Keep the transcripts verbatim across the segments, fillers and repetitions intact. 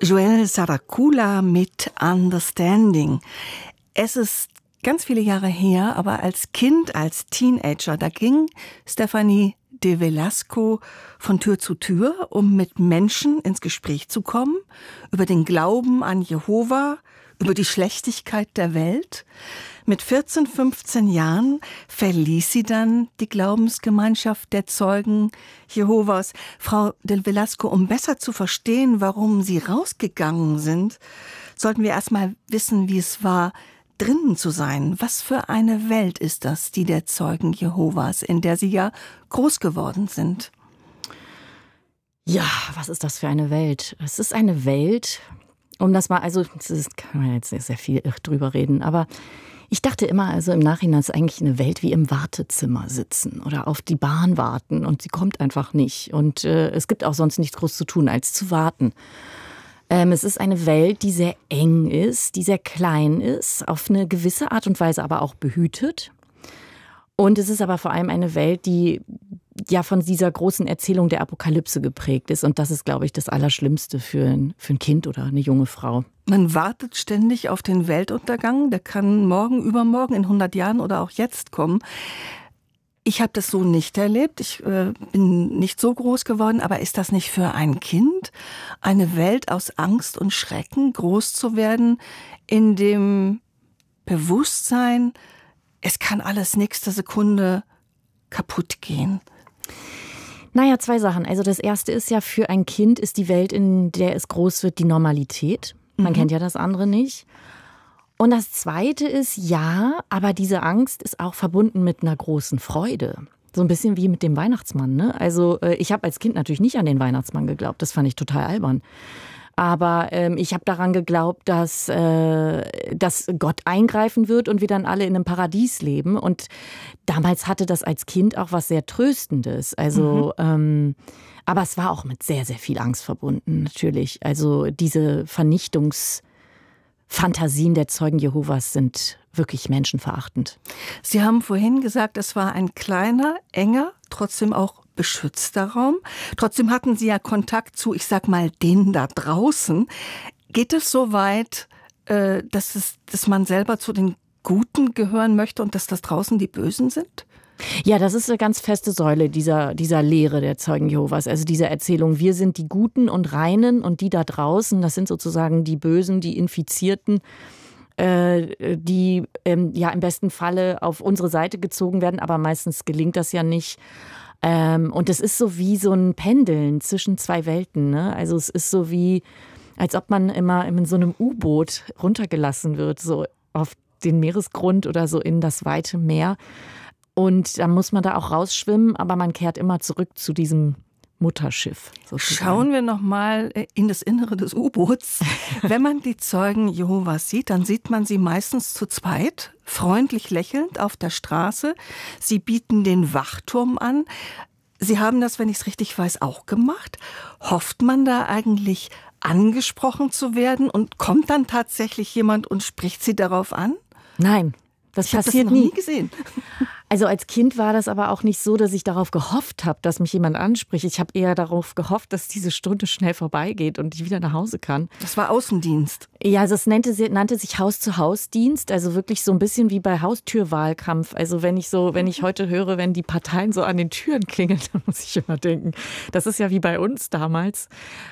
Joel Saracula mit Understanding. Es ist ganz viele Jahre her, aber als Kind, als Teenager, da ging Stephanie de Velasco von Tür zu Tür, um mit Menschen ins Gespräch zu kommen, über den Glauben an Jehova, über die Schlechtigkeit der Welt. Mit vierzehn, fünfzehn Jahren verließ sie dann die Glaubensgemeinschaft der Zeugen Jehovas. Frau de Velasco, um besser zu verstehen, warum Sie rausgegangen sind, sollten wir erst mal wissen, wie es war, drinnen zu sein. Was für eine Welt ist das, die der Zeugen Jehovas, in der Sie ja groß geworden sind? Ja, was ist das für eine Welt? Es ist eine Welt, um das mal, also das ist, kann man jetzt sehr viel drüber reden, aber ich dachte immer, also im Nachhinein ist eigentlich eine Welt wie im Wartezimmer sitzen oder auf die Bahn warten und sie kommt einfach nicht. Und äh, es gibt auch sonst nichts groß zu tun, als zu warten. Ähm, es ist eine Welt, die sehr eng ist, die sehr klein ist, auf eine gewisse Art und Weise aber auch behütet. Und es ist aber vor allem eine Welt, die ja von dieser großen Erzählung der Apokalypse geprägt ist. Und das ist, glaube ich, das Allerschlimmste für ein, für ein Kind oder eine junge Frau. Man wartet ständig auf den Weltuntergang. Der kann morgen, übermorgen, in hundert Jahren oder auch jetzt kommen. Ich habe das so nicht erlebt. Ich äh, bin nicht so groß geworden. Aber ist das nicht für ein Kind eine Welt aus Angst und Schrecken, groß zu werden, in dem Bewusstsein, es kann alles nächste Sekunde kaputt gehen? Naja, zwei Sachen. Also das erste ist ja, für ein Kind ist die Welt, in der es groß wird, die Normalität. Man mhm. kennt ja das andere nicht. Und das zweite ist, ja, aber diese Angst ist auch verbunden mit einer großen Freude. So ein bisschen wie mit dem Weihnachtsmann, ne? Also ich habe als Kind natürlich nicht an den Weihnachtsmann geglaubt. Das fand ich total albern. Aber ähm, ich habe daran geglaubt, dass, äh, dass Gott eingreifen wird und wir dann alle in einem Paradies leben. Und damals hatte das als Kind auch was sehr Tröstendes. Also, mhm. ähm, aber es war auch mit sehr, sehr viel Angst verbunden, natürlich. Also diese Vernichtungsfantasien der Zeugen Jehovas sind wirklich menschenverachtend. Sie haben vorhin gesagt, es war ein kleiner, enger, trotzdem auch beschützter Raum. Trotzdem hatten Sie ja Kontakt zu, ich sag mal, denen da draußen. Geht es so weit, äh, dass, es, dass man selber zu den Guten gehören möchte und dass das draußen die Bösen sind? Ja, das ist eine ganz feste Säule dieser, dieser Lehre der Zeugen Jehovas. Also diese Erzählung, wir sind die Guten und Reinen und die da draußen, das sind sozusagen die Bösen, die Infizierten, äh, die ähm, ja im besten Falle auf unsere Seite gezogen werden, aber meistens gelingt das ja nicht. Ähm, und es ist so wie so ein Pendeln zwischen zwei Welten, ne? Also es ist so wie, als ob man immer in so einem U-Boot runtergelassen wird, so auf den Meeresgrund oder so in das weite Meer. Und dann muss man da auch rausschwimmen, aber man kehrt immer zurück zu diesem Mutterschiff. Sozusagen. Schauen wir noch mal in das Innere des U-Boots. Wenn man die Zeugen Jehovas sieht, dann sieht man sie meistens zu zweit, freundlich lächelnd auf der Straße. Sie bieten den Wachturm an. Sie haben das, wenn ich es richtig weiß, auch gemacht. Hofft man da eigentlich, angesprochen zu werden? Und kommt dann tatsächlich jemand und spricht sie darauf an? Nein, das ich passiert das noch nie. nie gesehen. Also als Kind war das aber auch nicht so, dass ich darauf gehofft habe, dass mich jemand anspricht. Ich habe eher darauf gehofft, dass diese Stunde schnell vorbeigeht und ich wieder nach Hause kann. Das war Außendienst. Ja, also es nannte, nannte sich Haus-zu-Haus-Dienst, also wirklich so ein bisschen wie bei Haustürwahlkampf. Also wenn ich so, wenn ich heute höre, wenn die Parteien so an den Türen klingeln, dann muss ich immer denken, das ist ja wie bei uns damals.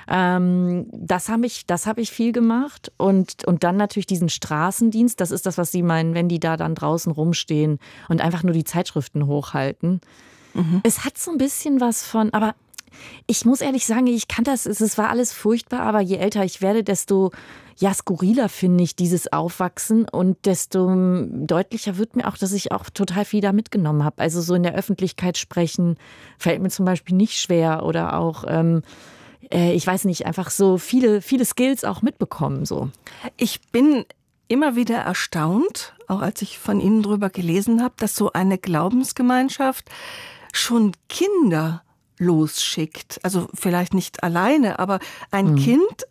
Ähm, das habe ich, das habe ich viel gemacht und und dann natürlich diesen Straßendienst. Das ist das, was Sie meinen, wenn die da dann draußen rumstehen und einfach nur die Zeitschriften hochhalten. Mhm. Es hat so ein bisschen was von, aber ich muss ehrlich sagen, ich kann das, es war alles furchtbar, aber je älter ich werde, desto ja, skurriler finde ich dieses Aufwachsen und desto deutlicher wird mir auch, dass ich auch total viel da mitgenommen habe. Also so in der Öffentlichkeit sprechen fällt mir zum Beispiel nicht schwer oder auch, ähm, äh, ich weiß nicht, einfach so viele, viele Skills auch mitbekommen. So. Ich bin immer wieder erstaunt, auch als ich von Ihnen drüber gelesen habe, dass so eine Glaubensgemeinschaft schon Kinder losschickt. Also vielleicht nicht alleine, aber ein mhm. Kind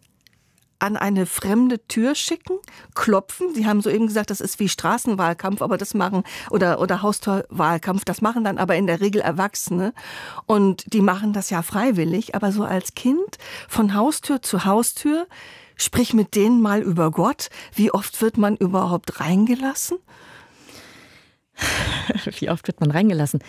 an eine fremde Tür schicken, klopfen. Sie haben soeben gesagt, das ist wie Straßenwahlkampf, aber das machen, oder, oder Haustorwahlkampf, das machen dann aber in der Regel Erwachsene. Und die machen das ja freiwillig, aber so als Kind von Haustür zu Haustür Sprich mit denen mal über Gott. Wie oft wird man überhaupt reingelassen? Wie oft wird man reingelassen?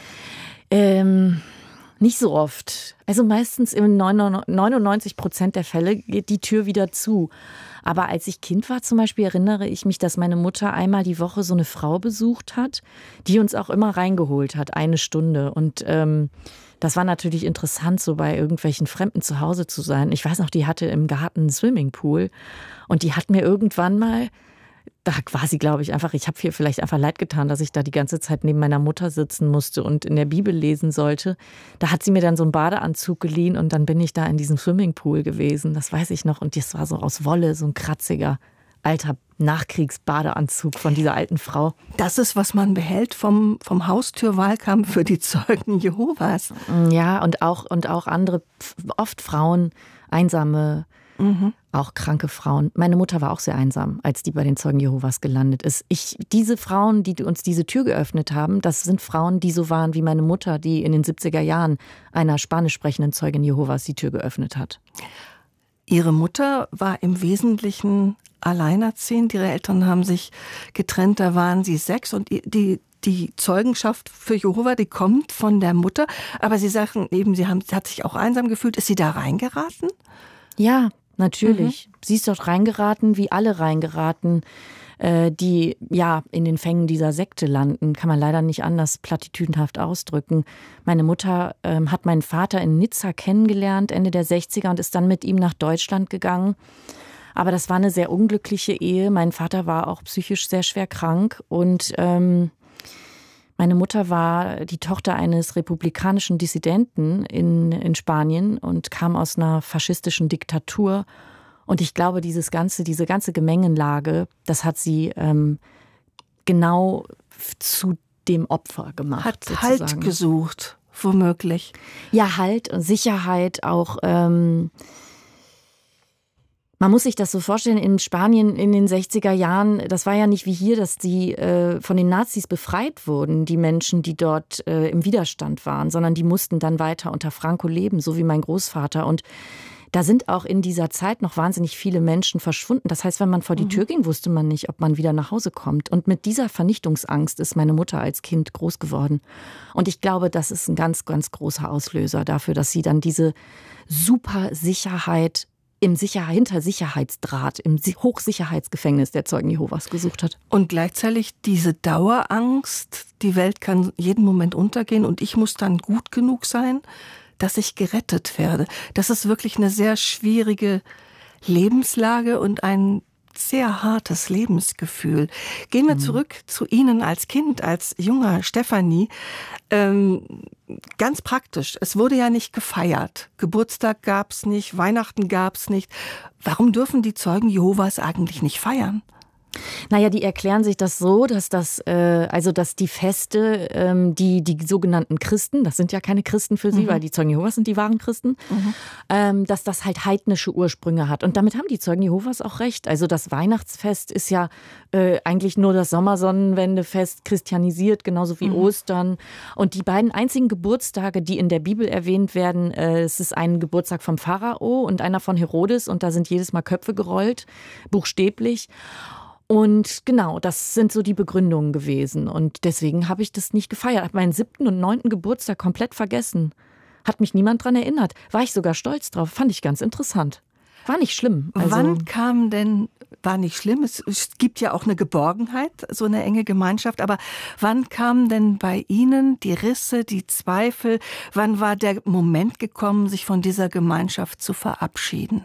Ähm, nicht so oft. Also meistens in neunundneunzig Prozent der Fälle geht die Tür wieder zu. Aber als ich Kind war zum Beispiel, erinnere ich mich, dass meine Mutter einmal die Woche so eine Frau besucht hat, die uns auch immer reingeholt hat, eine Stunde. Und ähm, das war natürlich interessant, so bei irgendwelchen Fremden zu Hause zu sein. Ich weiß noch, die hatte im Garten einen Swimmingpool und die hat mir irgendwann mal, da war sie, glaube ich, einfach, ich habe ihr vielleicht einfach leid getan, dass ich da die ganze Zeit neben meiner Mutter sitzen musste und in der Bibel lesen sollte. Da hat sie mir dann so einen Badeanzug geliehen und dann bin ich da in diesem Swimmingpool gewesen. Das weiß ich noch. Und das war so aus Wolle, so ein kratziger, alter Nachkriegsbadeanzug von dieser alten Frau. Das ist, was man behält vom, vom Haustürwahlkampf für die Zeugen Jehovas. Ja, und auch, und auch andere, oft Frauen, einsame, mhm. auch kranke Frauen. Meine Mutter war auch sehr einsam, als die bei den Zeugen Jehovas gelandet ist. Ich, diese Frauen, die uns diese Tür geöffnet haben, das sind Frauen, die so waren wie meine Mutter, die in den siebziger Jahren einer spanisch sprechenden Zeugin Jehovas die Tür geöffnet hat. Ihre Mutter war im Wesentlichen alleinerziehend. Ihre Eltern haben sich getrennt, da waren sie sechs und die Die Zeugenschaft für Jehova, die kommt von der Mutter. Aber Sie sagen eben, sie, haben, sie hat sich auch einsam gefühlt. Ist sie da reingeraten? Ja, natürlich. Mhm. Sie ist dort reingeraten, wie alle reingeraten, äh, die ja in den Fängen dieser Sekte landen. Kann man leider nicht anders platitüdenhaft ausdrücken. Meine Mutter ähm, hat meinen Vater in Nizza kennengelernt, Ende der sechziger, und ist dann mit ihm nach Deutschland gegangen. Aber das war eine sehr unglückliche Ehe. Mein Vater war auch psychisch sehr schwer krank und ähm, meine Mutter war die Tochter eines republikanischen Dissidenten in, in Spanien und kam aus einer faschistischen Diktatur. Und ich glaube, dieses ganze, diese ganze Gemengenlage, das hat sie ähm, genau zu dem Opfer gemacht. Hat sozusagen. Halt gesucht, womöglich. Ja, Halt und Sicherheit auch. Ähm, Man muss sich das so vorstellen, in Spanien in den sechziger Jahren, das war ja nicht wie hier, dass die äh, von den Nazis befreit wurden, die Menschen, die dort äh, im Widerstand waren, sondern die mussten dann weiter unter Franco leben, so wie mein Großvater. Und da sind auch in dieser Zeit noch wahnsinnig viele Menschen verschwunden. Das heißt, wenn man vor die Tür ging, wusste man nicht, ob man wieder nach Hause kommt. Und mit dieser Vernichtungsangst ist meine Mutter als Kind groß geworden. Und ich glaube, das ist ein ganz, ganz großer Auslöser dafür, dass sie dann diese super Sicherheit im Sicher- hinter Sicherheitsdraht, im Hochsicherheitsgefängnis der Zeugen Jehovas gesucht hat. Und gleichzeitig diese Dauerangst, die Welt kann jeden Moment untergehen und ich muss dann gut genug sein, dass ich gerettet werde. Das ist wirklich eine sehr schwierige Lebenslage und ein sehr hartes Lebensgefühl. Gehen wir mhm. zurück zu Ihnen als Kind, als junger Stefanie. Ähm, ganz praktisch, es wurde ja nicht gefeiert. Geburtstag gab's nicht, Weihnachten gab's nicht. Warum dürfen die Zeugen Jehovas eigentlich nicht feiern? Naja, die erklären sich das so, dass das, äh, also dass die Feste, ähm, die die sogenannten Christen, das sind ja keine Christen für sie, mhm. weil die Zeugen Jehovas sind die wahren Christen, mhm. ähm, dass das halt heidnische Ursprünge hat. Und damit haben die Zeugen Jehovas auch recht. Also das Weihnachtsfest ist ja äh, eigentlich nur das Sommersonnenwendefest christianisiert, genauso wie mhm. Ostern. Und die beiden einzigen Geburtstage, die in der Bibel erwähnt werden, äh, es ist ein Geburtstag vom Pharao und einer von Herodes und da sind jedes Mal Köpfe gerollt, buchstäblich. Und genau, das sind so die Begründungen gewesen. Und deswegen habe ich das nicht gefeiert. Habe meinen siebten und neunten Geburtstag komplett vergessen. Hat mich niemand dran erinnert. War ich sogar stolz drauf. Fand ich ganz interessant. War nicht schlimm. Also wann kam denn, war nicht schlimm, es, es gibt ja auch eine Geborgenheit, so eine enge Gemeinschaft, aber wann kamen denn bei Ihnen die Risse, die Zweifel? Wann war der Moment gekommen, sich von dieser Gemeinschaft zu verabschieden?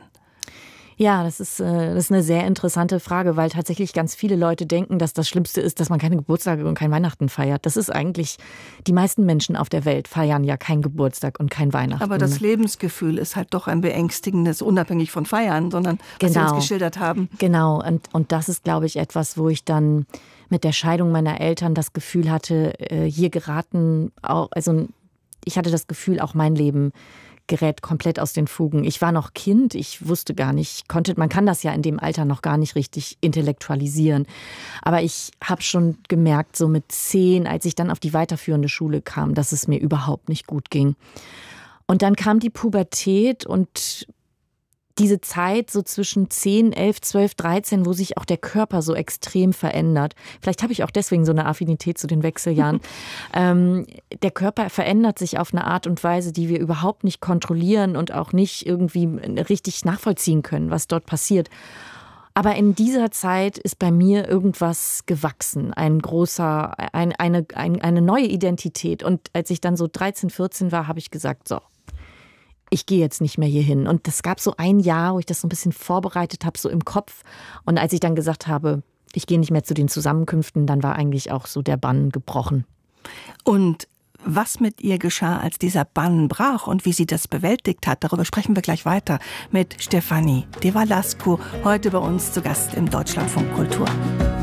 Ja, das ist, äh, das ist eine sehr interessante Frage, weil tatsächlich ganz viele Leute denken, dass das Schlimmste ist, dass man keine Geburtstage und kein Weihnachten feiert. Das ist eigentlich, die meisten Menschen auf der Welt feiern ja keinen Geburtstag und kein Weihnachten. Aber das Lebensgefühl ist halt doch ein beängstigendes, unabhängig von Feiern, sondern was genau. Sie uns geschildert haben. Genau, und, und das ist, glaube ich, etwas, wo ich dann mit der Scheidung meiner Eltern das Gefühl hatte, hier geraten, auch, also ich hatte das Gefühl, auch mein Leben gerät komplett aus den Fugen. Ich war noch Kind, ich wusste gar nicht, konnte, man kann das ja in dem Alter noch gar nicht richtig intellektualisieren. Aber ich habe schon gemerkt, so mit zehn, als ich dann auf die weiterführende Schule kam, dass es mir überhaupt nicht gut ging. Und dann kam die Pubertät und diese Zeit so zwischen zehn, elf, zwölf, dreizehn, wo sich auch der Körper so extrem verändert. Vielleicht habe ich auch deswegen so eine Affinität zu den Wechseljahren. ähm, der Körper verändert sich auf eine Art und Weise, die wir überhaupt nicht kontrollieren und auch nicht irgendwie richtig nachvollziehen können, was dort passiert. Aber in dieser Zeit ist bei mir irgendwas gewachsen, ein großer, ein, eine, ein, eine neue Identität. Und als ich dann so dreizehn, vierzehn war, habe ich gesagt, so, ich gehe jetzt nicht mehr hier hin. Und es gab so ein Jahr, wo ich das so ein bisschen vorbereitet habe, so im Kopf. Und als ich dann gesagt habe, ich gehe nicht mehr zu den Zusammenkünften, dann war eigentlich auch so der Bann gebrochen. Und was mit ihr geschah, als dieser Bann brach und wie sie das bewältigt hat, darüber sprechen wir gleich weiter mit Stefanie de Velasco, heute bei uns zu Gast im Deutschlandfunk Kultur.